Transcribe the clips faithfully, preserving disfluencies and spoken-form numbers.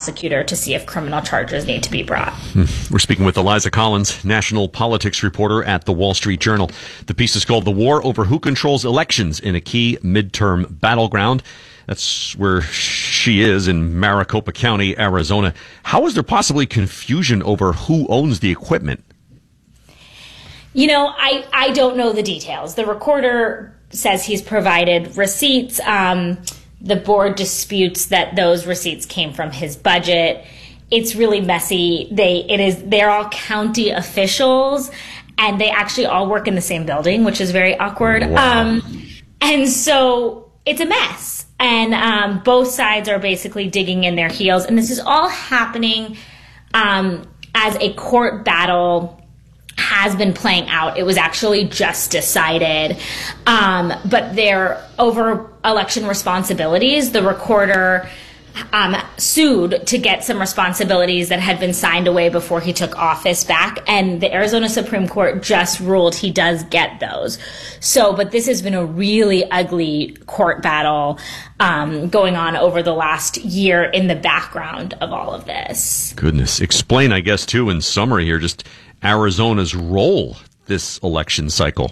prosecutor to see if criminal charges need to be brought. We're speaking with Eliza Collins, national politics reporter at The Wall Street Journal. The piece is called The War Over Who Controls Elections in a Key Midterm Battleground. That's where she is, in Maricopa County, Arizona. How is there possibly confusion over who owns the equipment? You know, I, I don't know the details. The recorder says he's provided receipts. Um, the board disputes that those receipts came from his budget. It's really messy. They it is they're all county officials, and they actually all work in the same building, which is very awkward. Wow. Um, and so it's a mess. And um, both sides are basically digging in their heels. And this is all happening um, as a court battle has been playing out. It was actually just decided. Um, but they're over election responsibilities. The recorder um, sued to get some responsibilities that had been signed away before he took office back. And the Arizona Supreme Court just ruled he does get those. So, but this has been a really ugly court battle um, going on over the last year in the background of all of this. Goodness. Explain, I guess, too, in summary here, just Arizona's role this election cycle.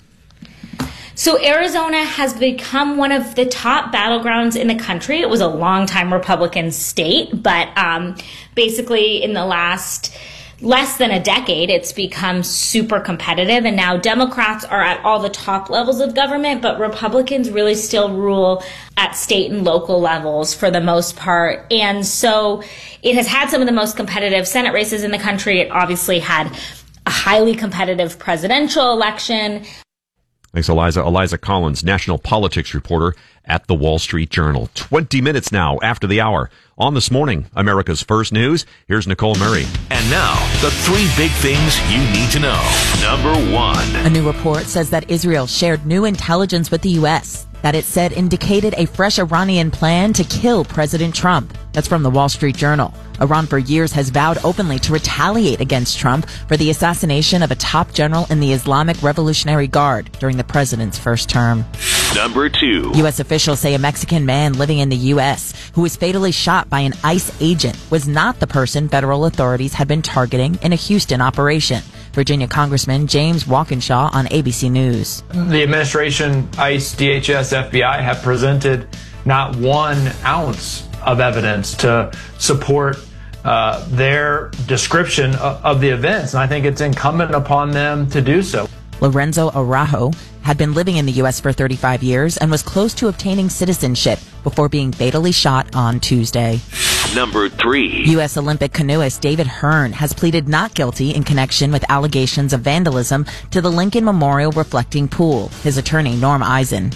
So Arizona has become one of the top battlegrounds in the country. It was a long-time Republican state, but um, basically in the last less than a decade, it's become super competitive. And now Democrats are at all the top levels of government, but Republicans really still rule at state and local levels for the most part. And so it has had some of the most competitive Senate races in the country. It obviously had a highly competitive presidential election. Thanks, Eliza. Eliza Collins, national politics reporter at The Wall Street Journal. twenty minutes now after the hour. On This Morning, America's First News, here's Nicole Murray. And now, the three big things you need to know. Number one. A new report says that Israel shared new intelligence with the U S that it said indicated a fresh Iranian plan to kill President Trump. That's from the Wall Street Journal. Iran for years has vowed openly to retaliate against Trump for the assassination of a top general in the Islamic Revolutionary Guard during the president's first term. Number two. U S officials say a Mexican man living in the U S who was fatally shot by an ICE agent was not the person federal authorities had been targeting in a Houston operation. Virginia Congressman James Walkinshaw on A B C News. The administration, ICE, D H S, F B I have presented not one ounce of evidence to support uh, their description of, of the events. And I think it's incumbent upon them to do so. Lorenzo Araujo had been living in the U S for thirty-five years and was close to obtaining citizenship before being fatally shot on Tuesday. Number three. U S Olympic canoeist David Hearn has pleaded not guilty in connection with allegations of vandalism to the Lincoln Memorial Reflecting Pool. His attorney, Norm Eisen.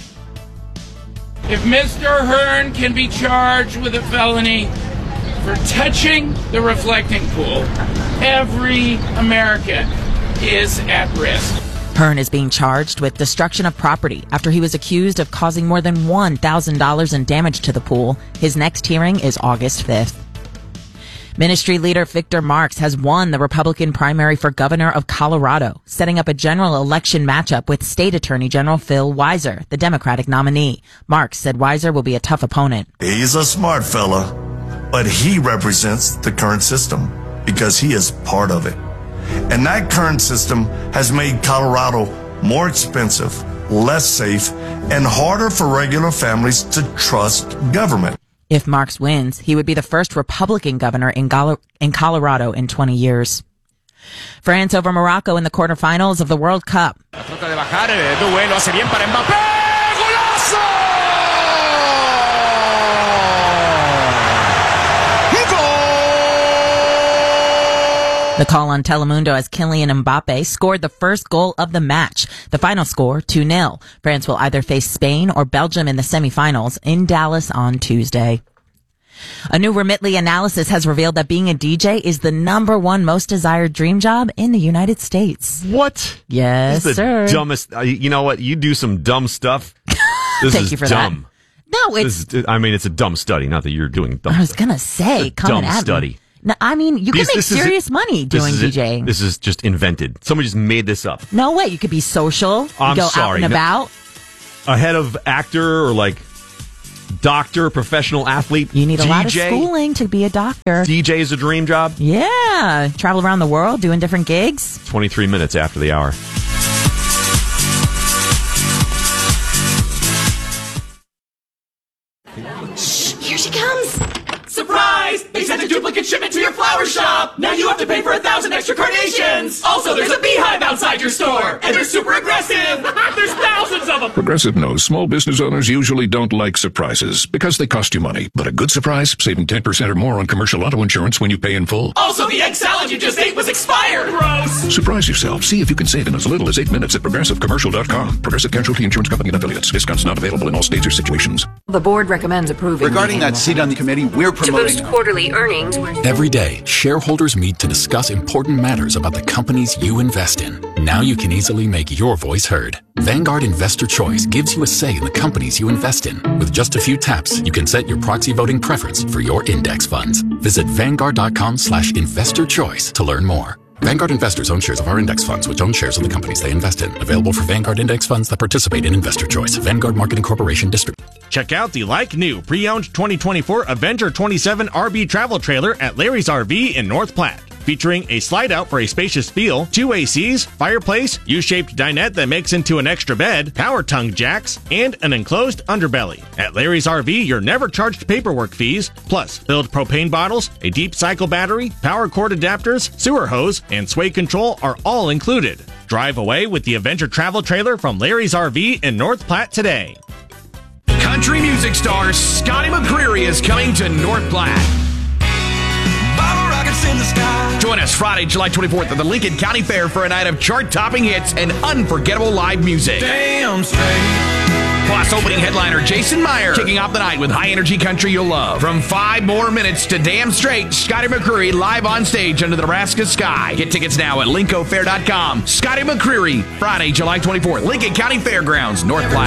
If Mister Hearn can be charged with a felony for touching the reflecting pool, every American is at risk. Hearn is being charged with destruction of property after he was accused of causing more than one thousand dollars in damage to the pool. His next hearing is August fifth. Ministry leader Victor Marx has won the Republican primary for governor of Colorado, setting up a general election matchup with State Attorney General Phil Weiser, the Democratic nominee. Marx said Weiser will be a tough opponent. He's a smart fella, but he represents the current system because he is part of it. And that current system has made Colorado more expensive, less safe, and harder for regular families to trust government. If Marx wins, he would be the first Republican governor in, Golo- in Colorado in twenty years. France over Morocco in the quarterfinals of the World Cup. The call on Telemundo as Kylian Mbappe scored the first goal of the match. The final score, two nil. France will either face Spain or Belgium in the semifinals in Dallas on Tuesday. A new Remitly analysis has revealed that being a D J is the number one most desired dream job in the United States. What? Yes, this is the sir. Dumbest. Uh, you know what? You do some dumb stuff. This Thank is you for dumb. that. No, it's... This is, I mean, it's a dumb study. Not that you're doing dumb I was stuff. going to say, It's a coming dumb at study. me. No, I mean, you Because can make this is- serious money this doing is it. DJing. This is just invented. Somebody just made this up. No way. You could be social. You I'm go sorry. out and No- about. A head of actor or like doctor, professional athlete, You need a D J. lot of schooling to be a doctor. D J is a dream job. Yeah. Travel around the world doing different gigs. twenty-three minutes after the hour. Here she comes. Surprise! They sent a duplicate shipment to your flower shop! Now you have to pay for a thousand extra carnations! Also, there's a beehive outside your store! And they're super aggressive! There's thousands of them! Progressive knows small business owners usually don't like surprises because they cost you money. But a good surprise, saving ten percent or more on commercial auto insurance when you pay in full. Also, the egg salad you just ate was expired! Gross! Surprise yourself. See if you can save in as little as eight minutes at progressive commercial dot com. Progressive Casualty Insurance Company and affiliates. Discounts not available in all states or situations. The board recommends approving. Regarding that seat on the committee, we're promoting... To boost quarterly earnings. Every day, shareholders meet to discuss important matters about the companies you invest in. Now you can easily make your voice heard. Vanguard Investor Choice gives you a say in the companies you invest in. With just a few taps, you can set your proxy voting preference for your index funds. Visit vanguard.com slash investor choice to learn more. Vanguard investors own shares of our index funds, which own shares of the companies they invest in. Available for Vanguard index funds that participate in Investor Choice. Vanguard Marketing Corporation District. Check out the like-new pre-owned twenty twenty-four Avenger twenty-seven R V travel trailer at Larry's R V in North Platte. Featuring a slide-out for a spacious feel, two A Cs, fireplace, U-shaped dinette that makes into an extra bed, power tongue jacks, and an enclosed underbelly. At Larry's R V, you're never charged paperwork fees, plus filled propane bottles, a deep cycle battery, power cord adapters, sewer hose, and sway control are all included. Drive away with the Avenger travel trailer from Larry's R V in North Platte today. Country music star Scotty McCreery is coming to North Platte. In the sky. Join us Friday, July twenty-fourth at the Lincoln County Fair for a night of chart-topping hits and unforgettable live music. Damn straight. Plus, opening headliner Jason Meyer kicking off the night with high-energy country you'll love. From five more minutes to Damn Straight, Scotty McCreery live on stage under the Nebraska sky. Get tickets now at linco fair dot com. Scotty McCreery, Friday, July twenty-fourth, Lincoln County Fairgrounds, North Platte.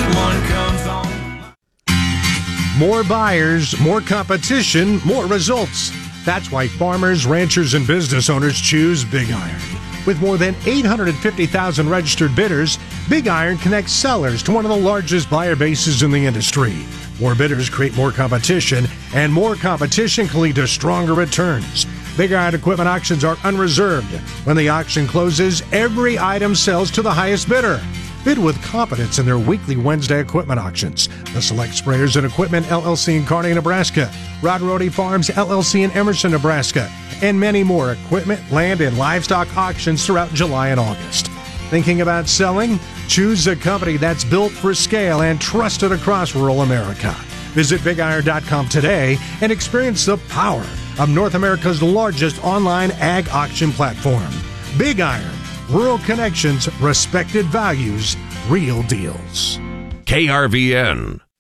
More buyers, more competition, more results. That's why farmers, ranchers, and business owners choose Big Iron. With more than eight hundred fifty thousand registered bidders, Big Iron connects sellers to one of the largest buyer bases in the industry. More bidders create more competition, and more competition can lead to stronger returns. Big Iron equipment auctions are unreserved. When the auction closes, every item sells to the highest bidder. Bid with confidence in their weekly Wednesday equipment auctions. The Select Sprayers and Equipment L L C in Kearney, Nebraska, Rod Rody Farms L L C in Emerson, Nebraska, and many more equipment, land, and livestock auctions throughout July and August. Thinking about selling? Choose a company that's built for scale and trusted across rural America. Visit big iron dot com today and experience the power of North America's largest online ag auction platform. Big Iron. Rural connections, respected values, real deals. K R V N.